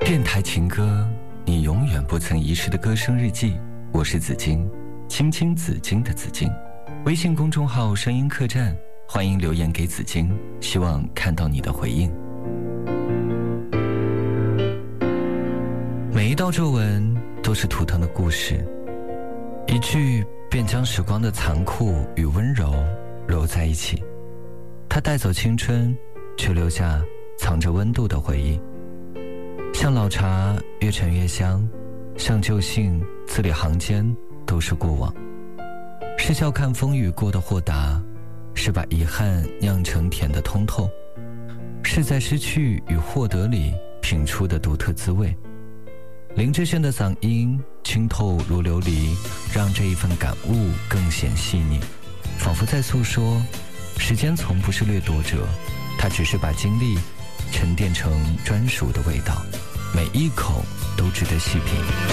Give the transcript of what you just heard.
电台情歌，你永远不曾遗失的歌声日记。我是紫金，青青紫金的紫金。微信公众号声音客栈，欢迎留言给紫金，希望看到你的回应。每一道皱纹都是图腾的故事，一句便将时光的残酷与温柔揉在一起。它带走青春，却留下藏着温度的回忆。像老茶越陈越香，像旧信字里行间都是过往。是笑看风雨过的豁达，是把遗憾酿成甜的通透，是在失去与获得里品出的独特滋味。林志炫的嗓音清透如琉璃，让这一份感悟更显细腻，仿佛在诉说时间从不是掠夺者，它只是把经历沉淀成专属的味道，每一口都值得细品。